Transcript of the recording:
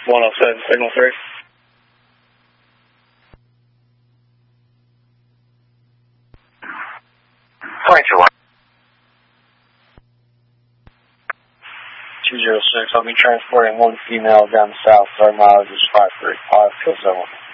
107, signal 3. One. 206, I'll be transporting one female down south. Our mileage is 535, kill zone.